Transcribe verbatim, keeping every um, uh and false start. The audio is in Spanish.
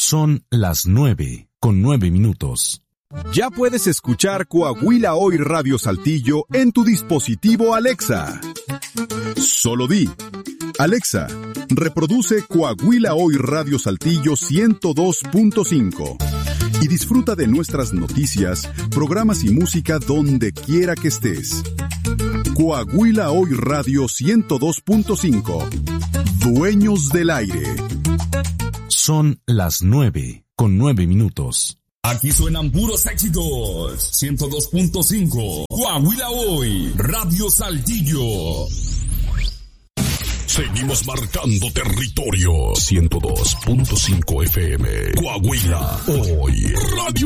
Son las nueve, con nueve minutos. Ya puedes escuchar Coahuila Hoy Radio Saltillo en tu dispositivo Alexa. Solo di: Alexa, reproduce Coahuila Hoy Radio Saltillo ciento dos punto cinco y disfruta de nuestras noticias, programas y música donde quiera que estés. Coahuila Hoy Radio ciento dos punto cinco. Dueños del aire. Son las nueve, con nueve minutos. Aquí suenan puros éxitos. ciento dos punto cinco. Coahuila Hoy, Radio Saltillo. Seguimos marcando territorio. ciento dos punto cinco F M. Coahuila Hoy, Radio